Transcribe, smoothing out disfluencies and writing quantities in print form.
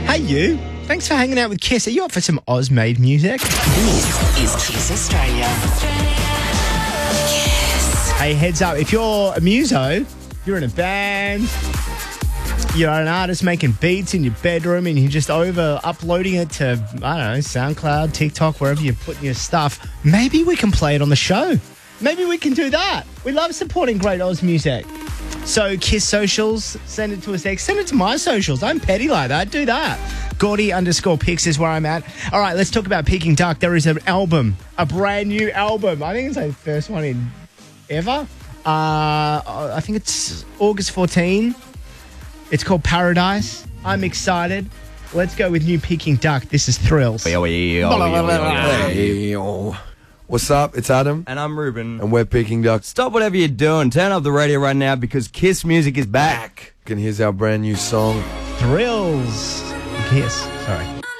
Hey, you. Thanks for hanging out with Kiss. Are you up for some Oz-made music? This is Kiss Australia. Kiss. Hey, heads up. If you're a muso, you're in a band, you're an artist making beats in your bedroom and you're just uploading it to, I don't know, SoundCloud, TikTok, wherever you're putting your stuff, maybe we can play it on the show. Maybe we can do that. We love supporting great Oz music. So, Kiss socials, send it to us. Send it to my socials. I'm petty like that. Do that. Gordy_Pix is where I'm at. All right, let's talk about Peking Duck. There is an album, a brand new album. I think it's the first one in ever. I think it's August 14. It's called Paradise. I'm excited. Let's go with new Peking Duck. This is Thrills. Hey, What's up? It's Adam. and I'm Ruben. And we're Peking Duck. Stop whatever you're doing. Turn up the radio right now because Kiss music is back. And here's our brand new song. Thrills. Kiss. Sorry.